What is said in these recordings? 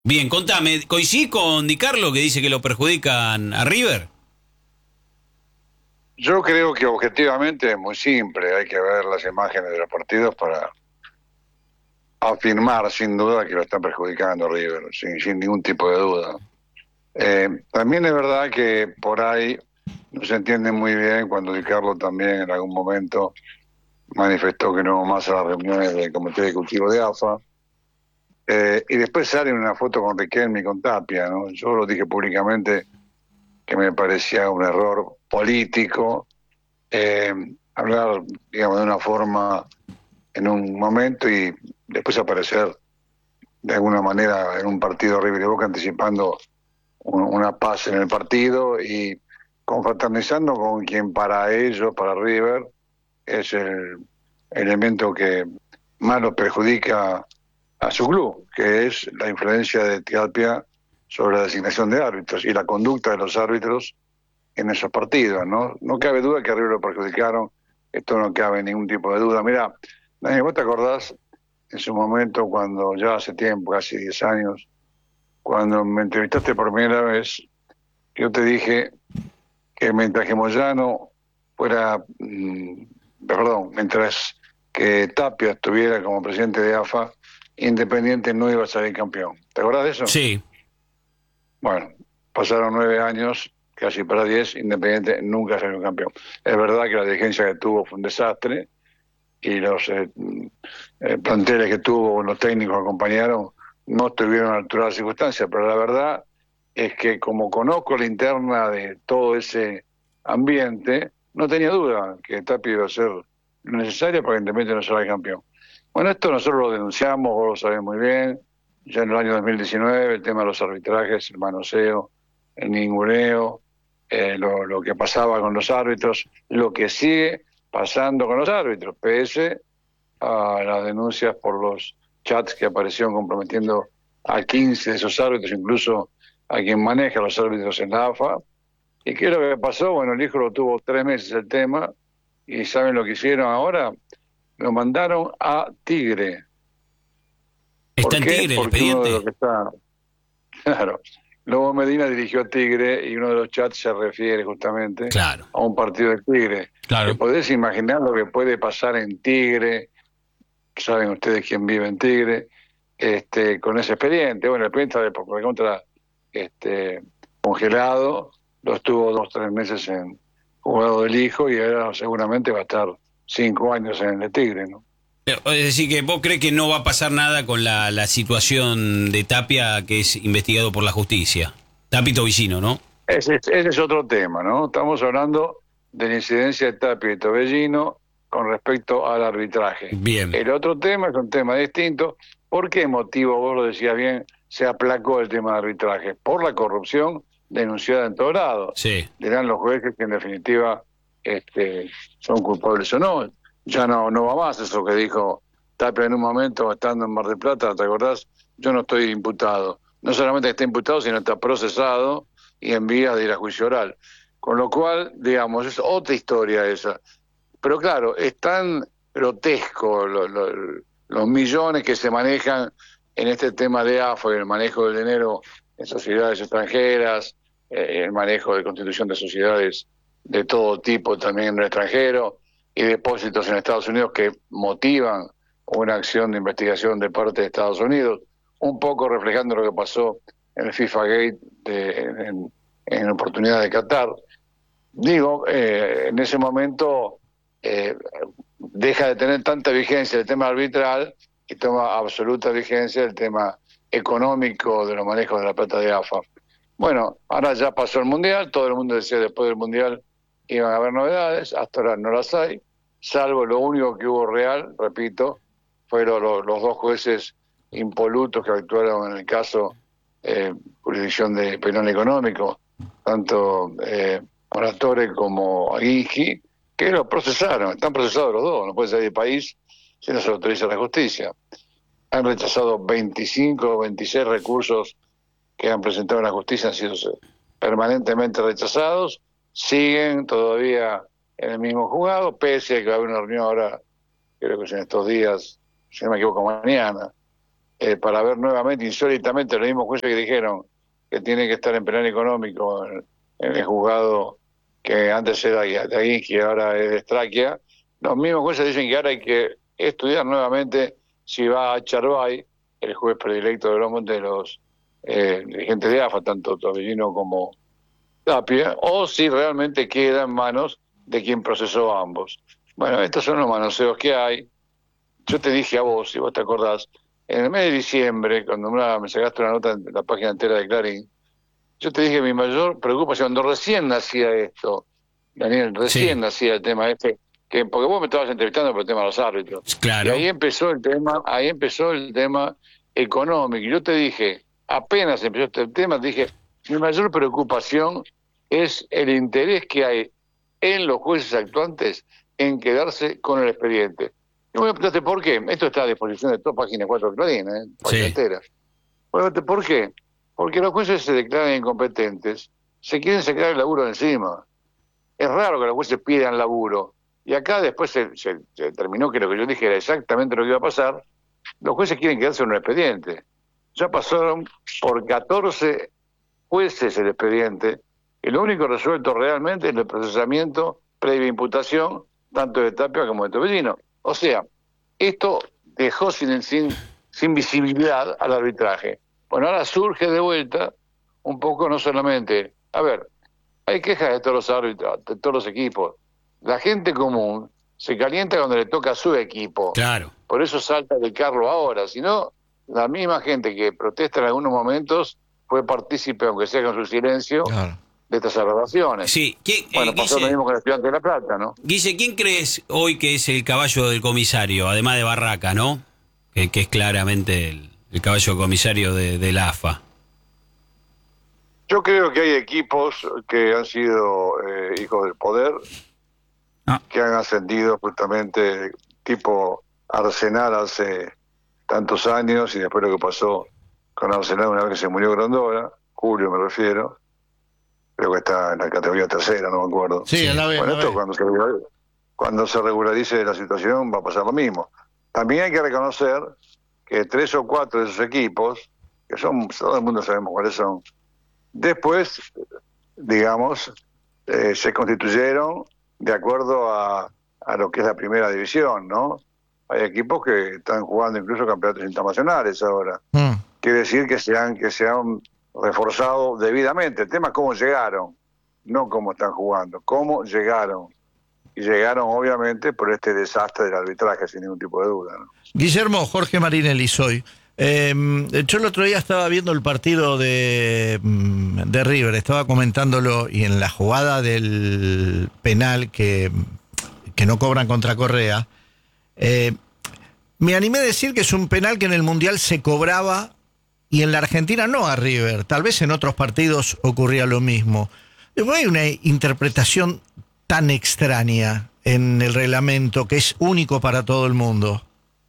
Bien, contame, ¿coincidís con Di Carlo que dice que lo perjudican a River? Yo creo que objetivamente es muy simple, hay que ver las imágenes de los partidos para afirmar sin duda que lo está perjudicando a River, sin ningún tipo de duda. También es verdad que por ahí no se entiende muy bien cuando Di Carlo también en algún momento manifestó que no más a las reuniones del Comité Ejecutivo de AFA, y después sale una foto con Riquelme y con Tapia, ¿no? Yo lo dije públicamente que me parecía un error político, eh, hablar, digamos, de una forma en un momento y después aparecer de alguna manera en un partido River y Boca anticipando una paz en el partido y confraternizando con quien para ellos, para River, es el elemento que más lo perjudica a su club, que es la influencia de Tapia sobre la designación de árbitros y la conducta de los árbitros en esos partidos, ¿no? No cabe duda que a River lo perjudicaron, esto no cabe ningún tipo de duda. Mira, Dani, ¿vos te acordás en su momento cuando ya hace tiempo, casi 10 años, cuando me entrevistaste por primera vez, yo te dije que mientras que Moyano fuera, perdón, mientras que Tapia estuviera como presidente de AFA, Independiente no iba a salir campeón. ¿Te acordás de eso? Sí. Bueno, pasaron 9 años, casi para 10, Independiente nunca salió campeón. Es verdad que la dirigencia que tuvo fue un desastre y los planteles que tuvo, los técnicos que acompañaron, no estuvieron a la altura de las circunstancias, pero la verdad es que como conozco la interna de todo ese ambiente, no tenía duda que Tapia iba a ser lo necesario para que Independiente no salga campeón. Bueno, esto nosotros lo denunciamos, vos lo sabés muy bien, ya en el año 2019, el tema de los arbitrajes, el manoseo, el ninguneo, lo que pasaba con los árbitros, lo que sigue pasando con los árbitros, pese a las denuncias por los chats que aparecieron comprometiendo a 15 de esos árbitros, incluso a quien maneja los árbitros en la AFA. ¿Y qué es lo que pasó? Bueno, el hijo lo tuvo 3 meses el tema, y ¿saben lo que hicieron ahora? Lo mandaron a Tigre. ¿Está ¿Por en qué? Tigre el Porque uno de los expediente? que está, claro, Lobo Medina dirigió a Tigre y uno de los chats se refiere justamente Claro, a un partido de Tigre. ¿Te claro. podés imaginar lo que puede pasar en Tigre? Saben ustedes quién vive en Tigre, con ese expediente. Bueno, el expediente está de por contra congelado, lo estuvo 2 o 3 meses en juzgado del hijo y ahora seguramente va a estar 5 años en el de Tigre, ¿no? Es decir, que vos crees que no va a pasar nada con la situación de Tapia, que es investigado por la justicia. Tapito Vicino, ¿no? Ese es otro tema, ¿no? Estamos hablando de la incidencia de Tapia y Tobellino con respecto al arbitraje. Bien. El otro tema es un tema distinto. ¿Por qué motivo, vos lo decías bien, se aplacó el tema de arbitraje? Por la corrupción denunciada en todo lado. Sí. Dirán los jueces que en definitiva son culpables o no. Ya no va más eso que dijo Tapia en un momento estando en Mar del Plata, ¿te acordás? Yo no estoy imputado. No solamente está imputado, sino está procesado y en vías de ir a juicio oral. Con lo cual, digamos, es otra historia esa. Pero claro, es tan grotesco los millones que se manejan en este tema de AFA y el manejo del dinero en sociedades extranjeras, el manejo de constitución de sociedades de todo tipo también en el extranjero y depósitos en Estados Unidos que motivan una acción de investigación de parte de Estados Unidos, un poco reflejando lo que pasó en el FIFA Gate en oportunidad de Qatar. Digo, en ese momento eh, deja de tener tanta vigencia el tema arbitral y toma absoluta vigencia el tema económico de los manejos de la plata de AFA. Bueno, ahora ya pasó el Mundial, todo el mundo decía después del Mundial iban a haber novedades, hasta ahora no las hay, salvo lo único que hubo real, repito, fueron los dos jueces impolutos que actuaron en el caso jurisdicción de penal económico, tanto Oratore como Aguinski, que los procesaron, están procesados los dos, no pueden salir del país si no se lo autoriza la justicia. Han rechazado 25 o 26 recursos que han presentado en la justicia, han sido permanentemente rechazados, siguen todavía en el mismo juzgado, pese a que va a haber una reunión ahora, creo que es en estos días, si no me equivoco, mañana, para ver nuevamente, insólitamente, los mismos jueces que dijeron que tiene que estar en penal económico en el juzgado que antes era de ahí, que ahora es de Estráquia. Los mismos jueces dicen que ahora hay que estudiar nuevamente si va a Charbay, el juez predilecto de los dirigentes de AFA, tanto Tobellino como Tapia, o si realmente queda en manos de quien procesó a ambos. Bueno, estos son los manoseos que hay. Yo te dije a vos, si vos te acordás, en el mes de diciembre, cuando me sacaste una nota en la página entera de Clarín, yo te dije mi mayor preocupación, cuando recién nacía esto, Daniel, recién nacía el tema este, porque vos me estabas entrevistando por el tema de los árbitros. Claro. Y ahí empezó el tema económico. Y yo te dije, apenas empezó este tema, te dije, mi mayor preocupación es el interés que hay en los jueces actuantes en quedarse con el expediente. Y vos me preguntaste por qué. Esto está a disposición de toda página 4 de Clarín, página entera. Bueno, ¿por qué? Porque los jueces se declaran incompetentes, se quieren sacar el laburo de encima. Es raro que los jueces pidan laburo. Y acá después se determinó que lo que yo dije era exactamente lo que iba a pasar. Los jueces quieren quedarse en un expediente. Ya pasaron por 14 jueces el expediente, y lo único resuelto realmente es el procesamiento previa imputación, tanto de Tapia como de Tobellino. O sea, esto dejó sin visibilidad al arbitraje. Bueno, ahora surge de vuelta un poco, no solamente, a ver, hay quejas de todos los árbitros, de todos los equipos. La gente común se calienta cuando le toca a su equipo. Claro. Por eso salta de carro ahora. Si no, la misma gente que protesta en algunos momentos fue partícipe, aunque sea con su silencio, de estas aberraciones. Sí. Bueno, pasó lo mismo con el Estudiante de La Plata, ¿no? Guille, ¿quién crees hoy que es el caballo del comisario, además de Barraca, ¿no? Que es claramente el caballo comisario de la AFA. Yo creo que hay equipos que han sido hijos del poder, que han ascendido justamente tipo Arsenal hace tantos años, y después lo que pasó con Arsenal una vez que se murió Grondona, Julio me refiero, creo que está en la categoría tercera, no me acuerdo. Sí, en la B. Bueno, esto cuando se regularice la situación va a pasar lo mismo. También hay que reconocer que 3 o 4 de esos equipos, que son, todo el mundo sabemos cuáles son, después, digamos, se constituyeron de acuerdo a lo que es la primera división, ¿no? Hay equipos que están jugando incluso campeonatos internacionales ahora. Quiere decir que se han reforzado debidamente. El tema es cómo llegaron, no cómo están jugando, cómo llegaron. Y llegaron obviamente por este desastre del arbitraje, sin ningún tipo de duda, ¿no? Guillermo, Jorge Marinelli soy. Yo el otro día estaba viendo el partido de River, estaba comentándolo, y en la jugada del penal que no cobran contra Correa, me animé a decir que es un penal que en el Mundial se cobraba y en la Argentina no a River. Tal vez en otros partidos ocurría lo mismo. No hay una interpretación tan extraña en el reglamento que es único para todo el mundo.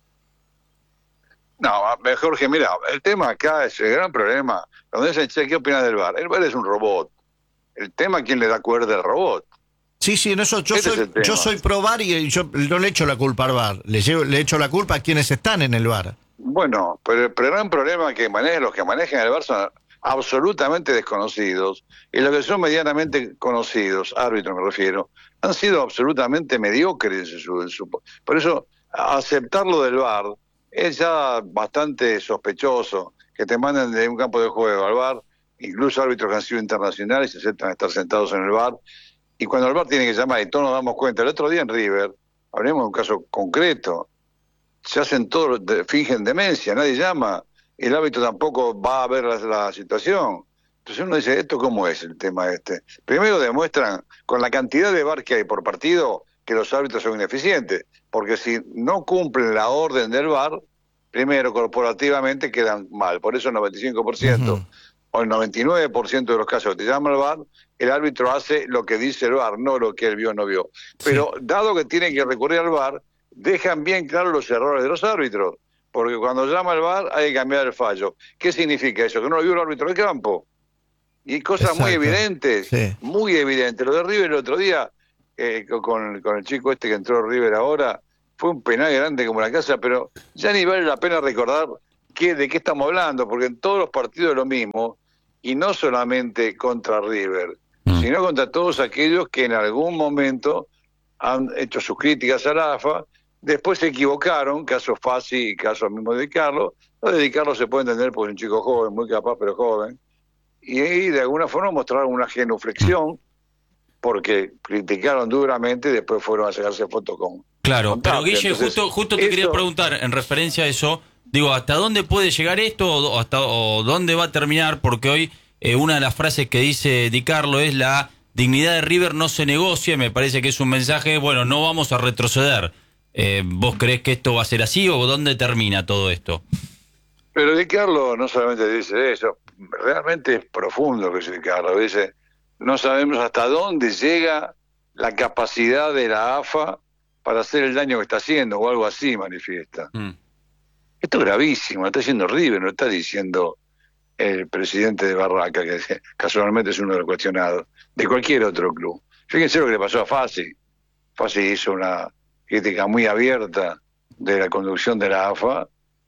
No, Jorge, mira, el tema acá es el gran problema. Cuando dicen, che, ¿qué opinas del VAR? El VAR es un robot. El tema es quién le da cuerda al robot. Sí, en eso yo soy pro VAR y yo no le echo la culpa al VAR. Le echo la culpa a quienes están en el VAR. Bueno, pero el gran problema es que los que manejan el VAR son absolutamente desconocidos. Y los que son medianamente conocidos, árbitros me refiero, han sido absolutamente mediocres en su. Por eso, aceptarlo del VAR es ya bastante sospechoso, que te manden de un campo de juego al VAR, incluso árbitros que han sido internacionales y aceptan estar sentados en el VAR, y cuando el VAR tiene que llamar y todos nos damos cuenta. El otro día en River, hablemos de un caso concreto, se hacen todos, fingen demencia, nadie llama, el árbitro tampoco va a ver la situación. Entonces uno dice, ¿esto cómo es el tema este? Primero demuestran, con la cantidad de VAR que hay por partido, que los árbitros son ineficientes, porque si no cumplen la orden del VAR, primero corporativamente quedan mal. Por eso el 95% o el 99% de los casos que te llama el VAR, el árbitro hace lo que dice el VAR, no lo que él vio o no vio. Pero dado que tienen que recurrir al VAR, dejan bien claros los errores de los árbitros, porque cuando llama el VAR hay que cambiar el fallo. ¿Qué significa eso? Que no lo vio el árbitro del campo. Y cosas muy evidentes, muy evidentes. Lo de River el otro día, con el chico este que entró River ahora, fue un penal grande como la casa, pero ya ni vale la pena recordar de qué estamos hablando, porque en todos los partidos es lo mismo, y no solamente contra River, sino contra todos aquellos que en algún momento han hecho sus críticas a la AFA, después se equivocaron, caso Fassi y caso mismo de Carlos. Lo de Carlos se puede entender porque es un chico joven, muy capaz pero joven, y de alguna forma mostraron una genuflexión, porque criticaron duramente y después fueron a sacarse fotos con... Claro, pero Tapia. Guille, Entonces, justo te quería preguntar en referencia a eso, digo, ¿hasta dónde puede llegar esto o dónde va a terminar? Porque hoy una de las frases que dice Di Carlo es: la dignidad de River no se negocia. Me parece que es un mensaje, bueno, no vamos a retroceder. ¿Vos creés que esto va a ser así o dónde termina todo esto? Pero Di Carlo no solamente dice eso, realmente es profundo lo que dice Di Carlo. Dice, no sabemos hasta dónde llega la capacidad de la AFA para hacer el daño que está haciendo, o algo así manifiesta. Esto es gravísimo, lo está diciendo River, no lo está diciendo el presidente de Barraca, que casualmente es uno de los cuestionados, de cualquier otro club. Fíjense lo que le pasó a Fassi. Fassi hizo una crítica muy abierta de la conducción de la AFA,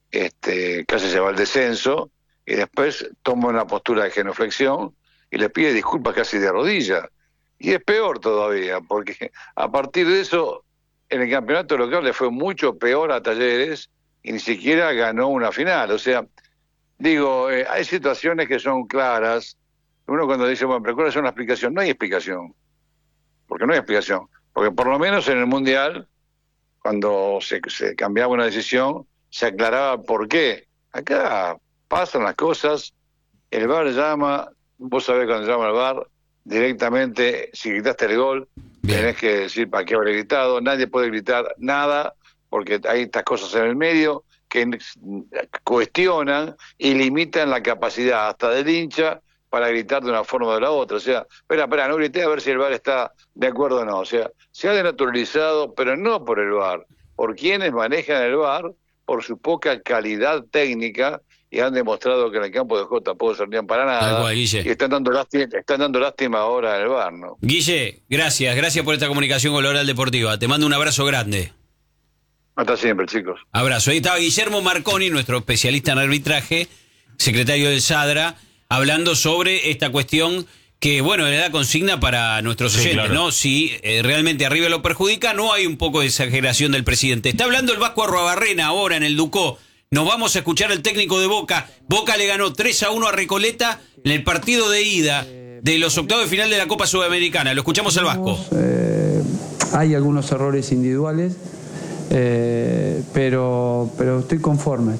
casi se va al descenso, y después toma una postura de genuflexión y le pide disculpas casi de rodillas. Y es peor todavía, porque a partir de eso, en el campeonato local le fue mucho peor a Talleres y ni siquiera ganó una final. O sea, digo, hay situaciones que son claras. Uno cuando dice, bueno, pero ¿cuál es una explicación? No hay explicación. Porque no hay explicación. Porque por lo menos en el Mundial, cuando se cambiaba una decisión, se aclaraba por qué. Acá pasan las cosas, el VAR llama, vos sabés cuando llama el VAR, directamente, si gritaste el gol, tenés que decir para qué habré gritado. Nadie puede gritar nada, porque hay estas cosas en el medio que cuestionan y limitan la capacidad hasta del hincha para gritar de una forma o de la otra. O sea, espera, no grité a ver si el VAR está de acuerdo o no. O sea, se ha desnaturalizado, pero no por el VAR, por quienes manejan el VAR, por su poca calidad técnica, y han demostrado que en el campo de juego tampoco servían para nada. Cual, y están dando lástima ahora en el VAR, ¿no? Guille, gracias por esta comunicación con la Oral Deportiva. Te mando un abrazo grande. Hasta siempre, chicos. Abrazo. Ahí estaba Guillermo Marconi, nuestro especialista en arbitraje, secretario del SADRA, hablando sobre esta cuestión que, bueno, le da consigna para nuestros oyentes, claro, ¿no? Si realmente arriba lo perjudica, no hay un poco de exageración del presidente. Está hablando el Vasco Arruabarrena ahora en el Ducó. Nos vamos a escuchar al técnico de Boca. Boca le ganó 3-1 a Recoleta en el partido de ida de los octavos de final de la Copa Sudamericana. Lo escuchamos al Vasco. Hay algunos errores individuales, pero estoy conforme.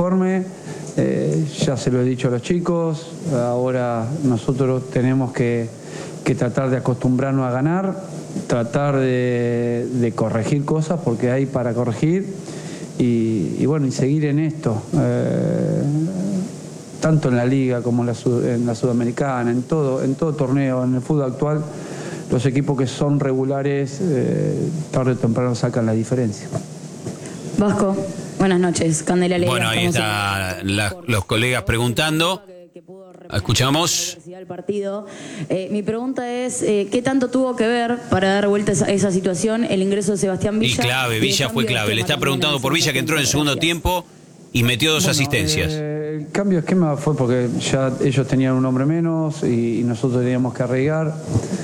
Ya se lo he dicho a los chicos, ahora nosotros tenemos que tratar de acostumbrarnos a ganar, tratar de corregir cosas porque hay para corregir y bueno, y seguir en esto, tanto en la liga como en la sudamericana, en todo torneo, en el fútbol actual, los equipos que son regulares tarde o temprano sacan la diferencia. Vasco, buenas noches. Candela Leiva. Bueno, ahí están los colegas preguntando. Escuchamos. Mi pregunta es, ¿qué tanto tuvo que ver para dar vuelta a esa situación el ingreso de Sebastián Villa? Y clave, Villa fue clave. Le está preguntando por Villa, que entró en el segundo tiempo y metió 2 asistencias. El cambio de esquema fue porque ya ellos tenían un hombre menos y nosotros teníamos que arriesgar.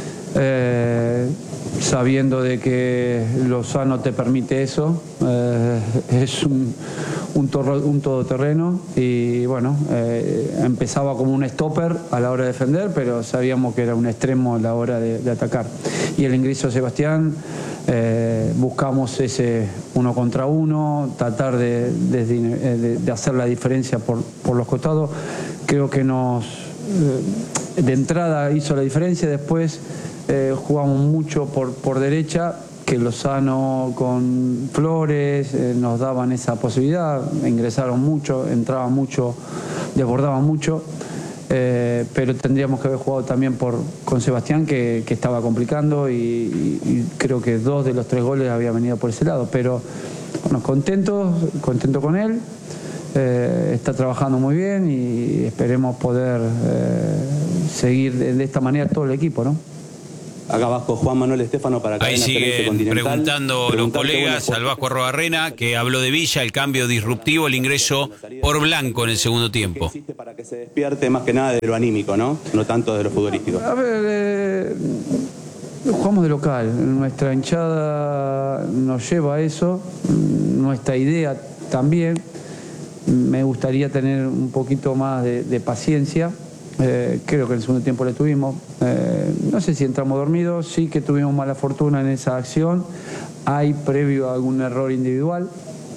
Sabiendo de que Lozano te permite eso, es un todoterreno y bueno, empezaba como un stopper a la hora de defender, pero sabíamos que era un extremo a la hora de atacar. Y el ingreso de Sebastián, buscamos ese 1 contra 1, tratar de hacer la diferencia por los costados. Creo que de entrada hizo la diferencia, después jugamos mucho por derecha, que Lozano con Flores nos daban esa posibilidad, ingresaron mucho, entraban mucho, desbordaban mucho, pero tendríamos que haber jugado también con Sebastián, que estaba complicando y creo que 2 de los 3 goles había venido por ese lado, pero bueno, contento con él, está trabajando muy bien y esperemos poder seguir de esta manera todo el equipo, ¿no? Acá Vasco, Juan Manuel Estefano para Ahí Cadena Celeste siguen Continental. preguntando los colegas al Vasco Arrobarrena, que habló de Villa, el cambio disruptivo, el ingreso por Blanco en el segundo tiempo. ¿Qué existe para que se despierte más que nada de lo anímico, no? No tanto de lo futbolístico. A ver, jugamos de local, nuestra hinchada nos lleva a eso, nuestra idea también. Me gustaría tener un poquito más de paciencia. Creo que en el segundo tiempo le tuvimos. No sé si entramos dormidos, sí que tuvimos mala fortuna en esa acción. Hay previo a algún error individual.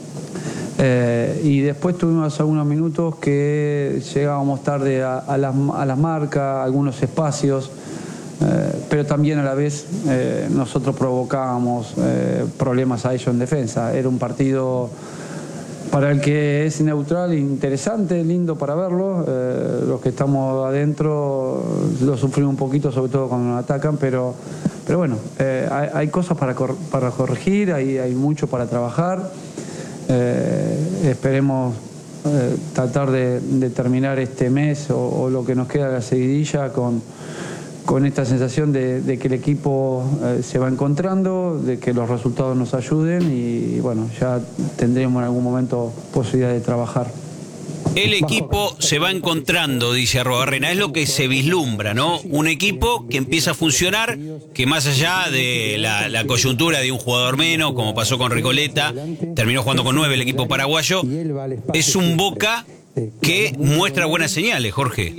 Y después tuvimos algunos minutos que llegábamos tarde a las marcas, algunos espacios, pero también a la vez nosotros provocábamos problemas a ellos en defensa. Era un partido para el que es neutral, interesante, lindo para verlo. Los que estamos adentro lo sufrimos un poquito, sobre todo cuando nos atacan, pero bueno, hay cosas para corregir, hay mucho para trabajar. Esperemos tratar de terminar este mes o lo que nos queda de la seguidilla con esta sensación de que el equipo se va encontrando, de que los resultados nos ayuden y bueno, ya tendremos en algún momento posibilidad de trabajar. El equipo se va encontrando, dice Arrobarrena, es lo que se vislumbra, ¿no? Un equipo que empieza a funcionar, que más allá de la coyuntura de un jugador menos, como pasó con Recoleta, terminó jugando con 9 el equipo paraguayo, es un Boca que muestra buenas señales, Jorge.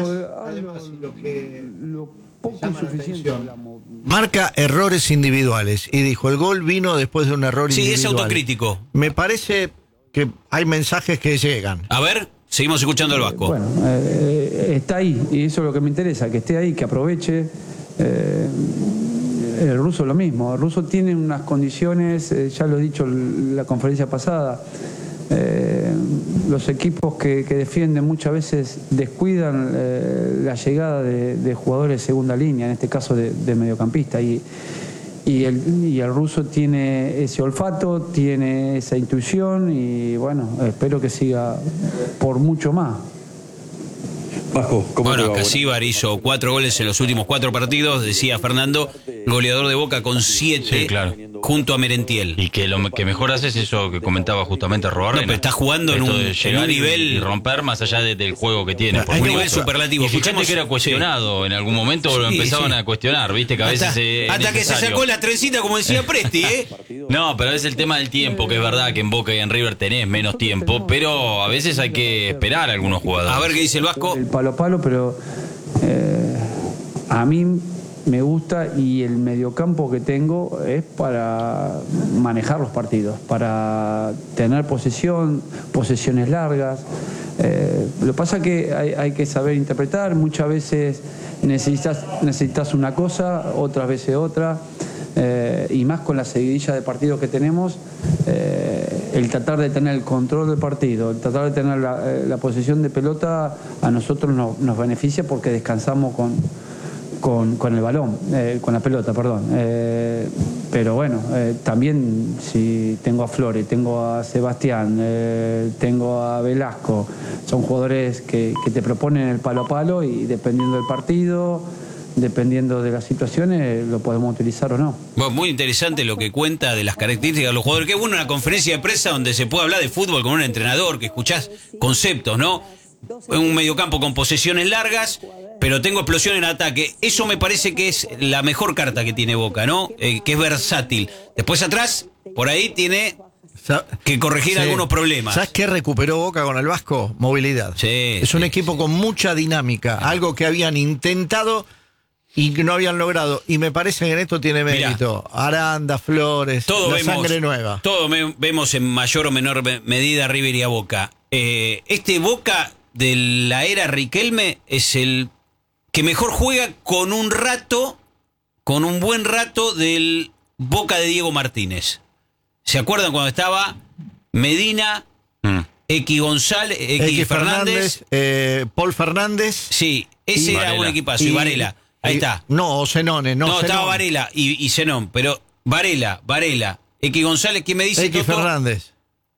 Marca errores individuales y dijo, el gol vino después de un error individual. Sí, es autocrítico. Me parece que hay mensajes que llegan. A ver, seguimos escuchando al Vasco. Bueno, está ahí y eso es lo que me interesa, que esté ahí, que aproveche. El ruso lo mismo, el ruso tiene unas condiciones, ya lo he dicho en la conferencia pasada, los equipos que defienden muchas veces descuidan la llegada de jugadores de segunda línea, en este caso de mediocampista, y el ruso tiene ese olfato, tiene esa intuición y bueno, espero que siga por mucho más. Vasco, bueno, Casíbar hizo 4 goles en los últimos 4 partidos, decía Fernando, goleador de Boca con 7, sí, claro, junto a Merentiel. Y que lo que mejor hace es eso que comentaba justamente Robarrena. No, pero está jugando en un nivel y romper más allá del juego que tiene. Un nivel superlativo. Y fíjate que era cuestionado, sí, en algún momento lo empezaban a cuestionar, viste que a veces hasta que se sacó la trencita, como decía Presti, No, pero es el tema del tiempo, que es verdad que en Boca y en River tenés menos tiempo, pero a veces hay que esperar a algunos jugadores. A ver qué dice el Vasco. El palo a palo, pero a mí me gusta y el mediocampo que tengo es para manejar los partidos, para tener posesiones largas. Lo que pasa es que hay que saber interpretar, muchas veces necesitas una cosa, otras veces otra, y más con la seguidilla de partidos que tenemos, el tratar de tener el control del partido, el tratar de tener la posesión de pelota, a nosotros nos beneficia porque descansamos con el balón, con la pelota, perdón. Pero bueno, también si tengo a Flores, tengo a Sebastián, tengo a Velasco, son jugadores que te proponen el palo a palo y dependiendo del partido, dependiendo de las situaciones, lo podemos utilizar o no. Bueno, muy interesante lo que cuenta de las características de los jugadores. Qué bueno una conferencia de prensa donde se puede hablar de fútbol con un entrenador, que escuchás conceptos, ¿no? Un mediocampo con posesiones largas, pero tengo explosión en ataque. Eso me parece que es la mejor carta que tiene Boca, ¿no? Que es versátil. Después atrás, por ahí tiene que corregir algunos problemas. ¿Sabes qué recuperó Boca con el Vasco? Movilidad. Sí, es un equipo con mucha dinámica, algo que habían intentado y que no habían logrado. Y me parece que en esto tiene mérito. Mirá, Aranda, Flores, sangre nueva. Todos vemos en mayor o menor medida a River y a Boca. Este Boca de la era Riquelme es el que mejor juega con un buen rato del Boca de Diego Martínez. ¿Se acuerdan cuando estaba Medina, X González, X Fernández, Paul Fernández? Sí, ese era Varela. Un equipazo. Y Varela, ahí está. No, Zenone, no. Estaba Varela y Zenón, pero Varela, X González, ¿quién me dice? X Fernández.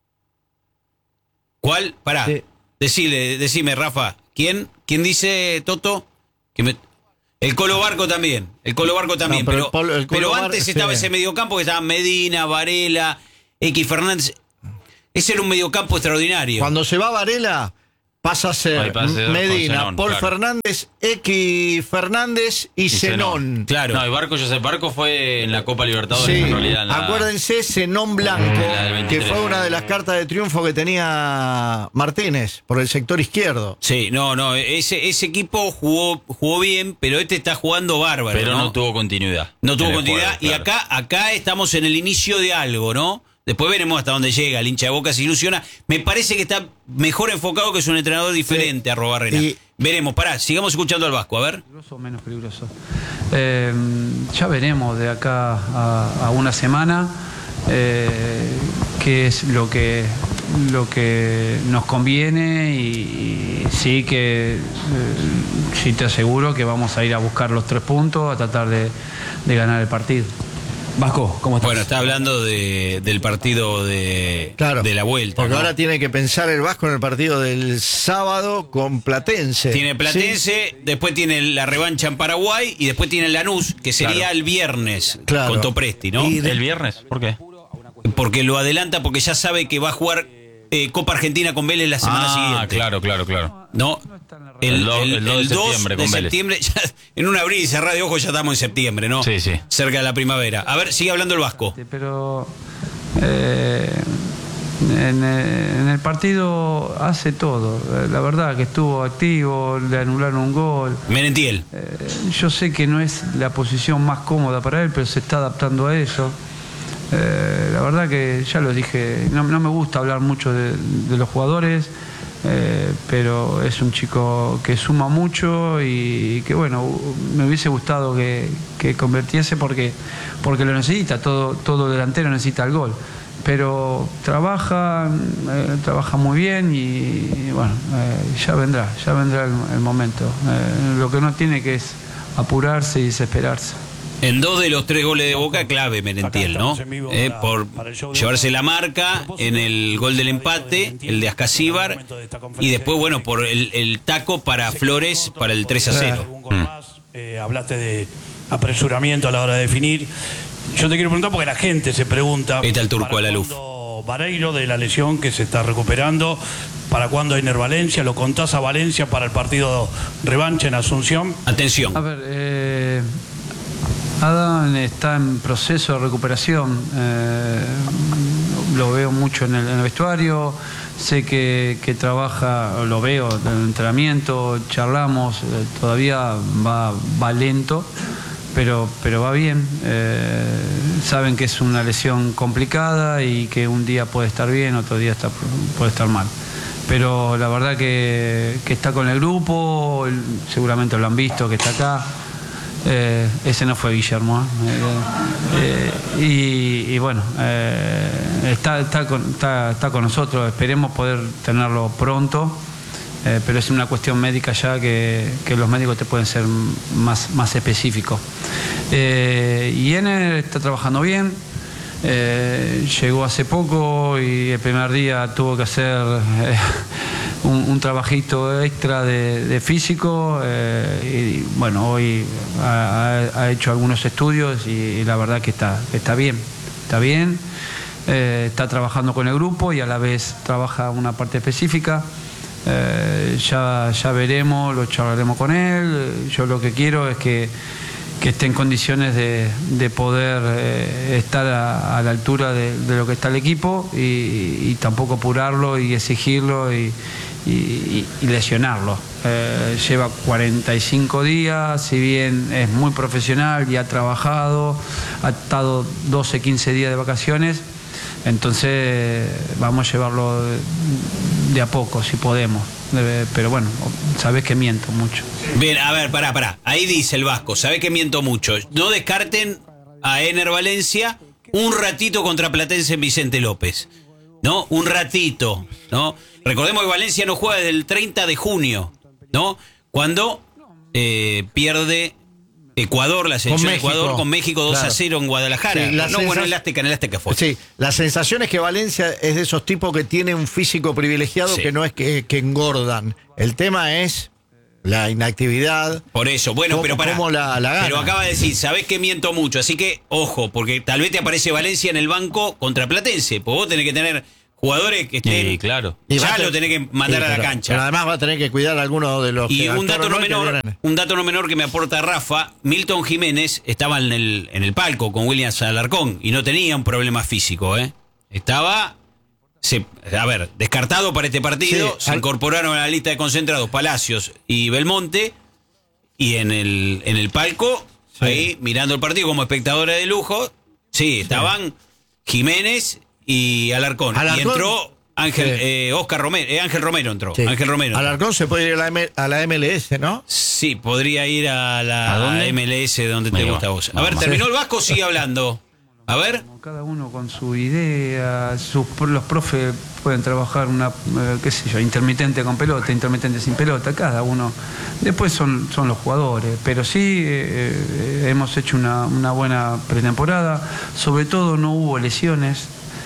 ¿Cuál? Pará. Sí. Decime, Rafa. ¿Quién dice, Toto? El Colo Barco también. No, pero antes estaba sí. ese mediocampo que estaban Medina, Varela, X Fernández. Ese era un mediocampo extraordinario. Cuando se va Varela, pasa a ser Medina, Zenón, Paul claro. Fernández, X Fernández y Zenón. Claro. No, y Barco fue en la Copa Libertadores, Sí, en realidad. acuérdense, Zenón Blanco, La del 23. que fue una de las cartas de triunfo que tenía Martínez por el sector izquierdo. Sí, no, ese equipo jugó bien, pero este está jugando bárbaro. Pero no tuvo continuidad. No tuvo en el continuidad. juego, Y claro. acá estamos en el inicio de algo, ¿no? Después veremos hasta dónde llega. El hincha de Boca se ilusiona. Me parece que está mejor enfocado, que es un entrenador diferente a Arrobarrena. Y- Veremos, sigamos escuchando al Vasco, a ver. ¿Peligroso o menos peligroso? Ya veremos de acá a una semana qué es lo que nos conviene y sí que sí te aseguro que vamos a ir a buscar los 3 puntos, a tratar de ganar el partido. Vasco, ¿cómo estás? Bueno, está hablando del partido de la vuelta. Porque ¿no? ahora tiene que pensar el Vasco en el partido del sábado con Platense. Tiene Platense, después tiene la revancha en Paraguay y después tiene Lanús, que sería Claro. el viernes Claro. con Topresti, ¿no? Y ¿El viernes? ¿Por qué? Porque lo adelanta, porque ya sabe que va a jugar Copa Argentina con Vélez la semana siguiente. Claro. ¿No? El 2 de septiembre con Vélez. septiembre, ya, en un abrir y cerrar de ojos ya estamos en septiembre, ¿no? Sí. Cerca de la primavera. A ver, sigue hablando el Vasco. Pero en el partido hace todo. La verdad que estuvo activo, le anularon un gol. Menentiel. Yo sé que no es la posición más cómoda para él, pero se está adaptando a eso. La verdad que ya lo dije, no me gusta hablar mucho de los jugadores, pero es un chico que suma mucho y que bueno, me hubiese gustado que convirtiese porque lo necesita, todo delantero necesita el gol. Pero trabaja muy bien y bueno, ya vendrá el momento. Lo que no tiene que es apurarse y desesperarse. En 2 de los 3 goles de Boca, clave Menentiel, ¿no? Por llevarse la marca en el gol del empate, el de Ascasíbar, y después, bueno, por el taco para Flores para el 3-0. Hablaste de apresuramiento a la hora de definir. Yo te quiero preguntar porque la gente se pregunta. Ahí está el turco ¿para a la luz. cuándo Vareiro de la lesión que se está recuperando? ¿Para cuándo Ener Valencia? ¿Lo contás a Valencia para el partido revancha en Asunción? Atención. A ver, Adam está en proceso de recuperación. Lo veo mucho en el vestuario. Sé que trabaja, lo veo en el entrenamiento, charlamos. Todavía va lento, pero va bien. Saben que es una lesión complicada y que un día puede estar bien, otro día puede estar mal. Pero la verdad que está con el grupo, seguramente lo han visto, que está acá. Ese no fue Guillermo. Y bueno, está con nosotros. Esperemos poder tenerlo pronto. Pero es una cuestión médica ya que los médicos te pueden ser más específicos. Y Ener está trabajando bien. Llegó hace poco y el primer día tuvo que hacer un trabajito extra de físico y bueno, hoy ha hecho algunos estudios y la verdad que está bien, está trabajando con el grupo y a la vez trabaja una parte específica. Ya veremos, lo charlaremos con él. Yo lo que quiero es que esté en condiciones de poder estar a la altura de lo que está el equipo y tampoco apurarlo y exigirlo y lesionarlo. Lleva 45 días, si bien es muy profesional y ha trabajado, ha estado 12, 15 días de vacaciones, entonces vamos a llevarlo de a poco, si podemos. Pero bueno, sabes que miento mucho. Bien, a ver, pará. Ahí dice el Vasco, sabe que miento mucho. No descarten a Ener Valencia un ratito contra Platense en Vicente López. ¿No? Un ratito, ¿no? Recordemos que Valencia no juega desde el 30 de junio, ¿no? Cuando pierde Ecuador, la selección de Ecuador con México 2-0 en Guadalajara. Sí, en el Azteca fue. Sí, la sensación es que Valencia es de esos tipos que tiene un físico privilegiado, Sí. que no es que engordan. El tema es la inactividad. Por eso, bueno, pero para. ¿Cómo la gana? Pero acaba de decir, sabés que miento mucho, así que ojo, porque tal vez te aparece Valencia en el banco contra Platense, pues vos tenés que tener jugadores que estén. Sí, claro. Ya lo tenés que mandar a la cancha. Pero además va a tener que cuidar a alguno de los. Y que un dato no vienen. menor que me aporta Rafa, Milton Jiménez estaba en el palco con William Alarcón y no tenía un problema físico, ¿eh? Estaba, descartado para este partido, Sí, se incorporaron a la lista de concentrados Palacios y Belmonte, y en el palco, ahí mirando el partido como espectadores de lujo, estaban Jiménez y Alarcón. Y entró Ángel Romero entró. Sí. Ángel Romero. Alarcón se puede ir a la MLS, ¿no? Sí, podría ir a la dónde? MLS donde te gusta a vos. A ver, Vamos. terminó el Vasco, sigue hablando. A ver. Cada uno con su idea, los profes pueden trabajar intermitente con pelota, intermitente sin pelota, cada uno. Después son los jugadores, pero sí hemos hecho una buena pretemporada, sobre todo no hubo lesiones,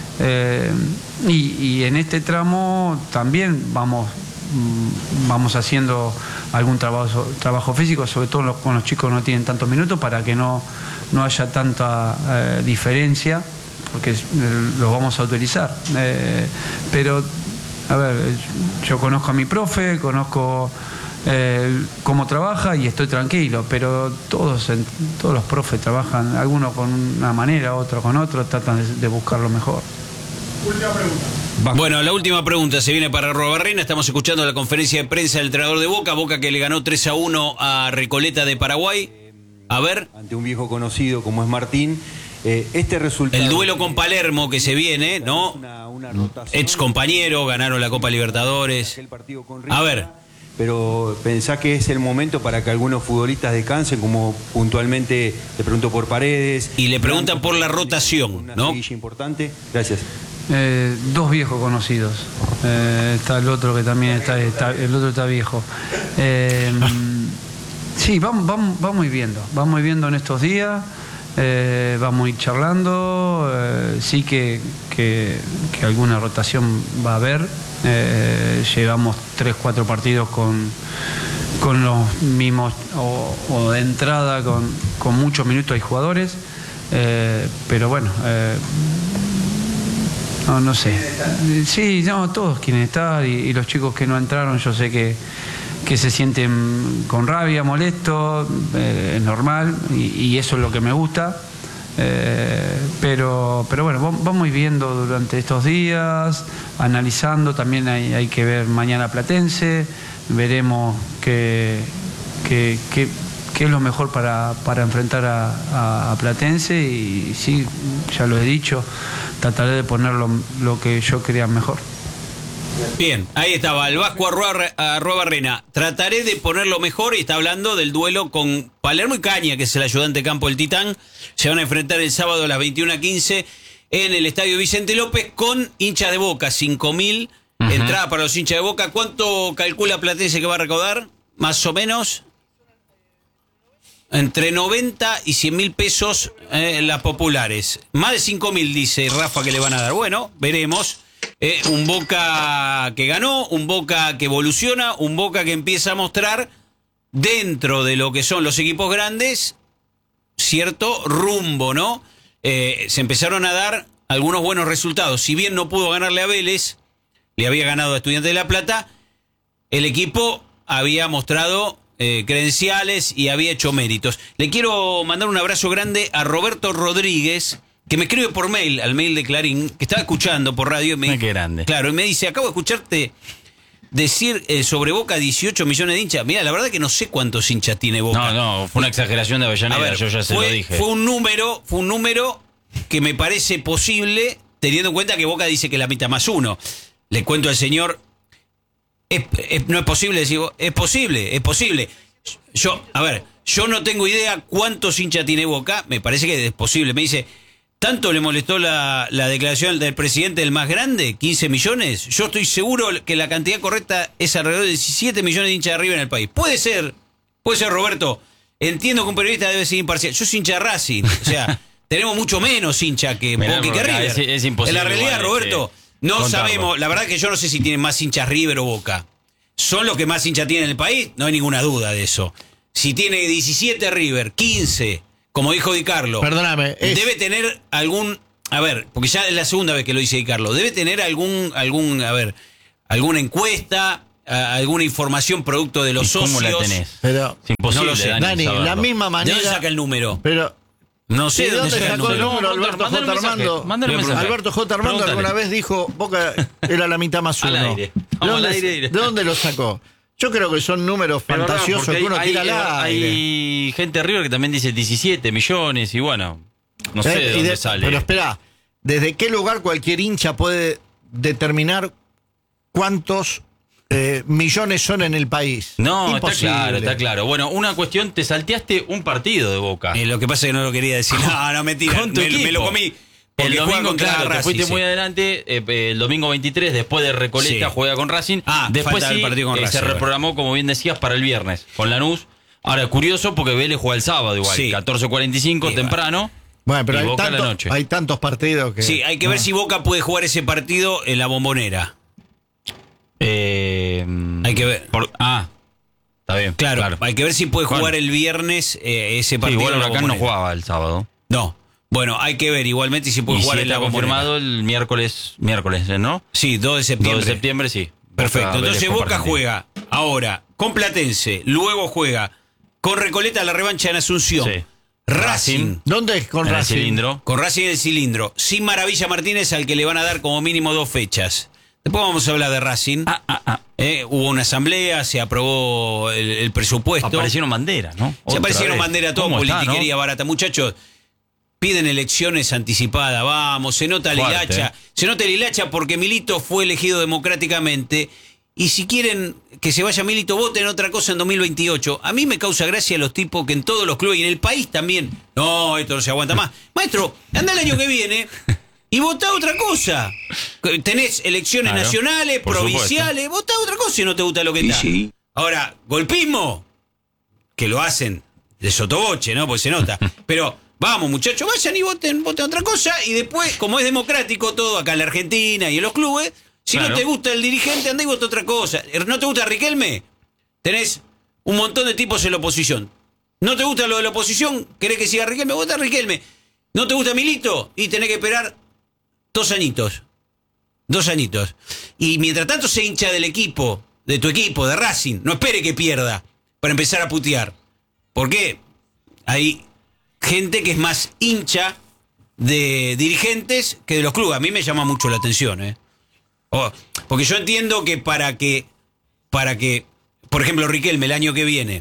y en este tramo también vamos haciendo algún trabajo físico, sobre todo con los chicos que no tienen tantos minutos, para que no haya tanta diferencia, porque los vamos a utilizar. Pero, a ver, yo conozco a mi profe, conozco cómo trabaja y estoy tranquilo, pero todos los profes trabajan, algunos con una manera, otros con otra, tratan de buscar lo mejor. Bueno, la última pregunta se viene para Arrobarrena. Estamos escuchando la conferencia de prensa del entrenador de Boca que le ganó 3-1 a Recoleta de Paraguay. A ver. Ante un viejo conocido como es Martín. Este resultado. El duelo con Palermo que se viene, ¿no? Ex compañero, ganaron la Copa Libertadores. A ver. Pero pensá que es el momento para que algunos futbolistas descansen, como puntualmente le pregunto por Paredes. Y le preguntan por la rotación, ¿no? Una importante. Gracias. Dos viejos conocidos. Está el otro que también el otro está viejo. Sí, vamos viendo en estos días. Vamos a ir charlando. Sí que alguna rotación va a haber. Llevamos 3-4 partidos con los mismos o de entrada con muchos minutos hay jugadores, pero bueno, no sé. Sí, todos quieren estar, y los chicos que no entraron, yo sé que se sienten con rabia, molestos, es normal, y eso es lo que me gusta. Pero bueno, vamos a ir viendo durante estos días, analizando. También hay que ver mañana Platense, veremos qué es lo mejor para enfrentar a Platense, y sí, ya lo he dicho, trataré de poner lo que yo crea mejor. Bien, ahí estaba el Vasco Arrobarrena. Trataré de ponerlo mejor, y está hablando del duelo con Palermo y Caña, que es el ayudante de campo del Titán. Se van a enfrentar el sábado a las 21:15 en el Estadio Vicente López con hinchas de Boca, 5.000 entradas para los hinchas de Boca. ¿Cuánto calcula Platense que va a recaudar? Más o menos entre 90 y 100.000 pesos las populares. Más de 5.000 dice Rafa que le van a dar. Bueno, veremos. Un Boca que ganó, un Boca que evoluciona, un Boca que empieza a mostrar, dentro de lo que son los equipos grandes, cierto rumbo, ¿no? Se empezaron a dar algunos buenos resultados. Si bien no pudo ganarle a Vélez, le había ganado a Estudiantes de La Plata, el equipo había mostrado credenciales y había hecho méritos. Le quiero mandar un abrazo grande a Roberto Rodríguez, que me escribe por mail, al mail de Clarín, que estaba escuchando por radio. Qué grande. Claro, y me dice, acabo de escucharte decir sobre Boca 18 millones de hinchas. Mira, la verdad que no sé cuántos hinchas tiene Boca. No, fue una exageración de Avellaneda, yo ya se lo dije. Fue un número que me parece posible, teniendo en cuenta que Boca dice que la mitad más uno. Le cuento al señor, no es posible decir, es posible. Yo no tengo idea cuántos hinchas tiene Boca, me parece que es posible. Me dice, ¿tanto le molestó la declaración del presidente del más grande? 15 millones. Yo estoy seguro que la cantidad correcta es alrededor de 17 millones de hinchas de arriba en el país. Puede ser, Roberto. Entiendo que un periodista debe ser imparcial. Yo soy hincha de Racing. O sea, tenemos mucho menos hincha que Boca y que River. Es imposible. En la realidad, Roberto, no contarlo. sabemos. La verdad que yo no sé si tienen más hinchas River o Boca. son los que más hincha tienen en el país, no hay ninguna duda de eso. Si tiene 17 River, 15, como dijo Di Carlo, perdóname, debe tener algún, a ver, porque ya es la segunda vez que lo dice Di Carlo, debe tener alguna encuesta, alguna información producto de los socios. ¿Cómo la tenés? Pero, es imposible, no lo sé. Dani, la misma ¿De manera. dónde saca el número? Pero No sé ¿de dónde sacó el número Alberto J. Armando? Alberto J. Armando alguna vez dijo Boca era la mitad más uno. Al aire. Vamos al aire. ¿De dónde lo sacó? Yo creo que son números fantasiosos que uno tira al aire. Hay gente de River que también dice 17 millones y bueno, no sé de dónde sale. Pero espera, ¿desde qué lugar cualquier hincha puede determinar cuántos millones son en el país? No, imposible. está claro. Bueno, una cuestión, te salteaste un partido de Boca. Lo que pasa es que no lo quería decir. No, mentira. Me lo comí. El domingo, claro, Racing, te fuiste muy adelante. El domingo 23, después de Recoleta, juega con Racing. Después falta el partido con Racing, se reprogramó, como bien decías, para el viernes, con Lanús. Ahora, curioso, porque Vélez juega el sábado igual, 14:45, temprano. Bueno, pero y Boca a la noche. hay tantos partidos que... Sí, hay que ver si Boca puede jugar ese partido en la Bombonera. Hay que ver. Está bien. Claro, hay que ver si puede jugar el viernes ese partido. Igual Huracán no jugaba el sábado. No. Bueno, hay que ver igualmente si puede jugar en la Bombonera. Confirmado el miércoles, ¿no? Sí, 2 de septiembre. 2 de septiembre, sí. Perfecto. Entonces Boca juega ahora con Platense, luego juega con Recoleta la revancha en Asunción. Sí. Racing. ¿Dónde es con Racing? El Cilindro. Con Racing en el Cilindro. Sin Maravilla Martínez, al que le van a dar como mínimo 2 fechas. Después vamos a hablar de Racing. Hubo una asamblea, se aprobó el presupuesto. Aparecieron banderas, ¿no? Se aparecieron banderas, todo politiquería, ¿no? Barata. Muchachos, piden elecciones anticipadas, vamos, se nota la hilacha. Se nota la hilacha porque Milito fue elegido democráticamente. Y si quieren que se vaya Milito, voten otra cosa en 2028. A mí me causa gracia los tipos que en todos los clubes y en el país también. No, esto no se aguanta más. Maestro, anda el año que viene y votá otra cosa. Tenés elecciones nacionales, provinciales, votá otra cosa si no te gusta lo que está. Sí. Ahora, golpismo, que lo hacen de sotoboche, ¿no? Porque se nota. Pero vamos, muchachos, vayan y voten otra cosa. Y después, como es democrático todo acá en la Argentina y en los clubes, si no te gusta el dirigente, andá y vota otra cosa. ¿No te gusta Riquelme? Tenés un montón de tipos en la oposición. ¿No te gusta lo de la oposición? ¿Querés que siga Riquelme? Vota Riquelme. ¿No te gusta Milito? Y tenés que esperar 2 añitos. 2 añitos. Y mientras tanto se hincha del equipo, de tu equipo, de Racing. No espere que pierda para empezar a putear. ¿Por qué? Hay gente que es más hincha de dirigentes que de los clubes. A mí me llama mucho la atención, porque yo entiendo que para que, por ejemplo, Riquelme el año que viene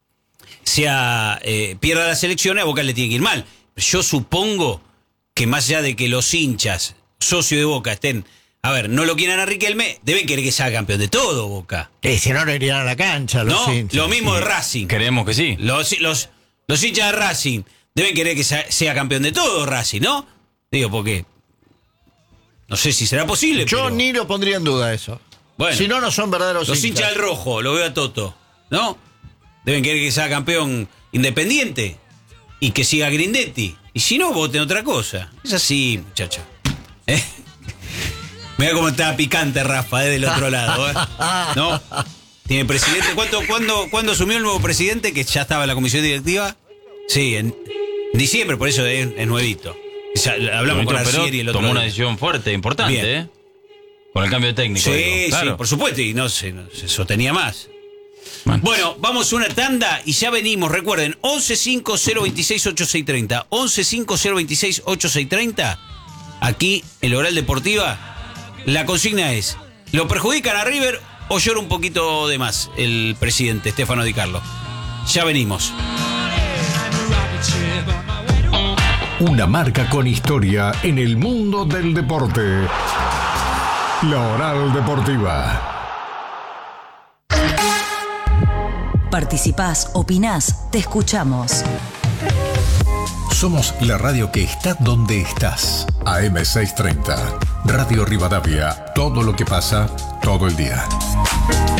pierda las elecciones, a Boca le tiene que ir mal. Yo supongo que más allá de que los hinchas, socios de Boca, no lo quieran a Riquelme, deben querer que sea campeón de todo, Boca. Si no, no irían a la cancha los hinchas. Lo mismo de Racing. Queremos que sí. Los hinchas de Racing deben querer que sea campeón de todo Racing, ¿no? Digo, porque no sé si será posible. Yo ni lo pondría en duda eso. Bueno, si no, no son verdaderos los hinchas del rojo, lo veo a Toto, ¿no? Deben querer que sea campeón Independiente y que siga Grindetti. Y si no, voten otra cosa. Es así, muchachos. Mirá cómo está picante Rafa, del otro lado, ¿no? Tiene presidente. ¿Cuándo asumió el nuevo presidente? Que ya estaba en la comisión directiva. Sí, en diciembre, por eso es nuevito. Hablamos con Arcieri el otro tomó día. una decisión fuerte, importante, con el cambio de técnico. Sí, claro. Sí, por supuesto, y no se sostenía más. Bueno, vamos a una tanda y ya venimos. Recuerden, 1150268630. 1150268630. Aquí, en Oral Deportiva, la consigna es: ¿lo perjudican a River o llora un poquito de más el presidente Stefano Di Carlo? Ya venimos. Una marca con historia en el mundo del deporte. La Oral Deportiva. Participás, opinás, te escuchamos. Somos la radio que está donde estás. AM630. Radio Rivadavia. Todo lo que pasa, todo el día.